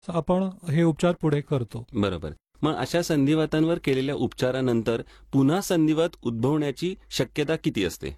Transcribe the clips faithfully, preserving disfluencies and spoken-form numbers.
आपण हे उपचार पुढे करतो. बरोबर. मग अशा संधिवातांवर केलेल्या उपचारानंतर पुन्हा संधिवात उद्भवण्याची शक्यता किती असते?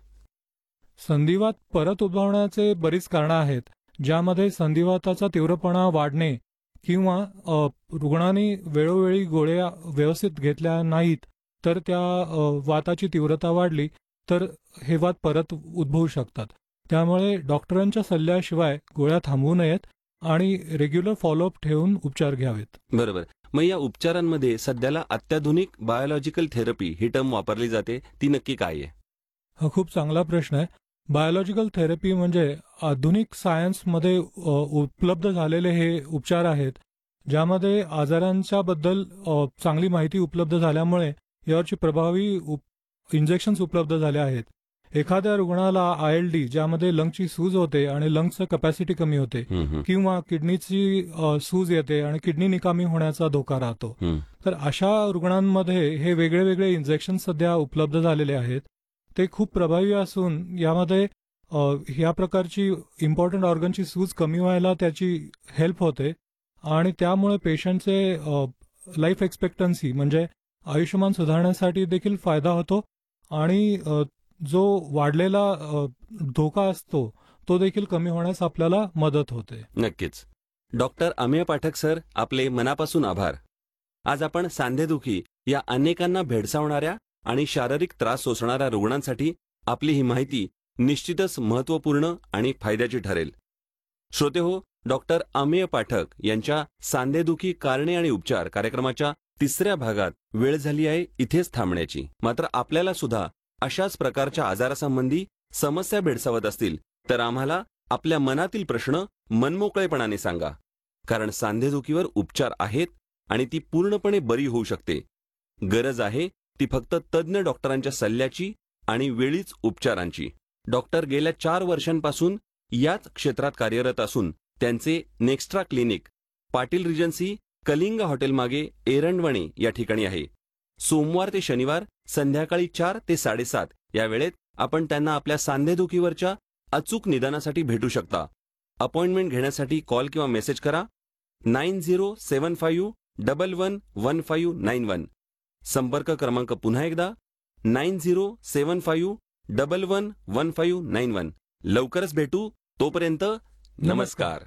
संधिवात परत उद्भवण्याचे बरीच कारणं आहेत, ज्यामध्ये संधिवाताचा तीव्रपणा वाढणे किंवा अ, रुग्णांनी वेळोवेळी गोळ्या व्यवस्थित घेतल्या नाहीत तर त्या अ, वाताची तीव्रता वाढली तर हे वात परत उद्भवू शकतात. त्यामुळे डॉक्टरांच्या सल्ल्याशिवाय गोळ्या थांबवू नयेत आणि रेग्युलर फॉलोअप ठेवून उपचार घ्यावेत. बरोबर. मग या उपचारांमध्ये सध्याला अत्याधुनिक बायोलॉजिकल थेरपी ही टर्म वापरली जाते, ती नक्की काय आहे? हा खूप चांगला प्रश्न आहे. बायोलॉजिकल थेरपी म्हणजे आधुनिक सायन्समध्ये अ, उपलब्ध झालेले हे उपचार आहेत, ज्यामध्ये आजारांच्या बद्दल अ, चांगली माहिती उपलब्ध झाल्यामुळे यावरची प्रभावी उप इंजेक्शन्स उपलब्ध झाले आहेत. एखाद्या रुग्णाला आय एल डी ज्यामध्ये लंगची सूज होते आणि लंगचं कपॅसिटी कमी होते हं, हं. किंवा किडनीची अ, सूज येते आणि किडनी निकामी होण्याचा धोका राहतो. हं. तर अशा रुग्णांमध्ये हे वेगळे वेगळे इंजेक्शन सध्या उपलब्ध झालेले आहेत. ते खूप प्रभावी असून यामध्ये अ, ह्या प्रकारची इम्पॉर्टंट ऑर्गनची सूज कमी व्हायला त्याची हेल्प होते आणि त्यामुळे पेशंटचे लाईफ एक्सपेक्टन्सी म्हणजे आयुष्यमान सुधारण्यासाठी देखील फायदा होतो आणि अ, जो वाढलेला अ, धोका असतो तो देखील कमी होण्यास आपल्याला मदत होते. नक्कीच. डॉक्टर अमेय पाठक सर, आपले मनापासून आभार. आज आपण सांधेदुखी या अनेकांना भेडसावणाऱ्या आणि शारीरिक त्रास सोसणाऱ्या रुग्णांसाठी आपली ही माहिती निश्चितच महत्त्वपूर्ण आणि फायद्याची ठरेल. श्रोतेहो, डॉक्टर अमेय पाठक यांच्या सांधेदुखी कारणे आणि उपचार कार्यक्रमाच्या तिसऱ्या भागात वेळ झाली आहे इथेच थांबण्याची. मात्र आपल्याला सुद्धा अशाच प्रकारच्या आजारासंबंधी समस्या भेडसावत असतील तर आम्हाला आपल्या मनातील प्रश्न मनमोकळेपणाने सांगा, कारण सांधेदुखीवर उपचार आहेत आणि ती पूर्णपणे बरी होऊ शकते. गरज आहे ती फक्त तज्ज्ञ डॉक्टरांच्या सल्ल्याची आणि वेळीच उपचारांची. डॉक्टर गेल्या चार वर्षांपासून याच क्षेत्रात कार्यरत असून त्यांचे Nextra clinic Patil regency Kalinga हॉटेलमागे Erandwane या ठिकाणी आहे. सोमवार ते शनिवार संध्याकाळी चार ते साडेसात या वेळेत आपण त्यांना आपल्या सांधेदुखीवरच्या अचूक निदानासाठी भेटू शकता. अपॉइंटमेंट घेण्यासाठी कॉल किंवा मेसेज करा नाईन झिरो सेवन five double one one five nine one. संपर्क क्रमांक पुन्हा एकदा नाईन झिरो सेवन five double one one five nine one. लवकरच भेटू. तोपर्यंत नमस्कार.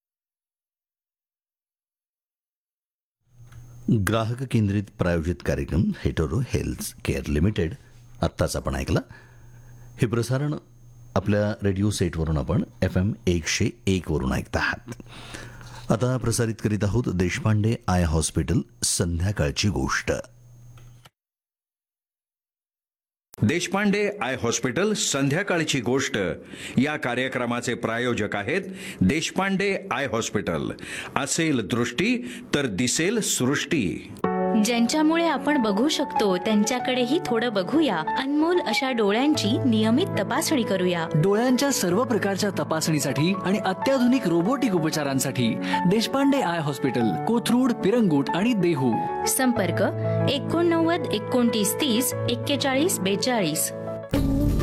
ग्राहक केंद्रित प्रायोजित कार्यक्रम हेटेरो हेल्थ केअर लिमिटेड आत्ताच आपण ऐकला. हे प्रसारण आपल्या रेडिओ सेटवरून आपण एफ एम एकशे एक वरून ऐकत आहात. आता प्रसारित करीत आहोत देशपांडे आय हॉस्पिटल संध्याकाळची गोष्ट. देशपांडे आय हॉस्पिटल संध्याकाळची गोष्ट या कार्यक्रमाचे प्रायोजक आहेत देशपांडे आय हॉस्पिटल. असेल दृष्टी तर दिसेल सृष्टी. ज्यांच्यामुळे आपण बघू शकतो त्यांच्याकडेही थोडं बघूया. अनमोल अशा डोळ्यांची नियमित तपासणी करूया. डोळ्यांच्या सर्व प्रकारच्या तपासणीसाठी आणि अत्याधुनिक रोबोटिक उपचारांसाठी देशपांडे आय हॉस्पिटल, कोथरूड, पिरंगुट आणि देहू. संपर्क एकोणनव्वद एकोणतीस तीस एक्केचाळीस बेचाळीस.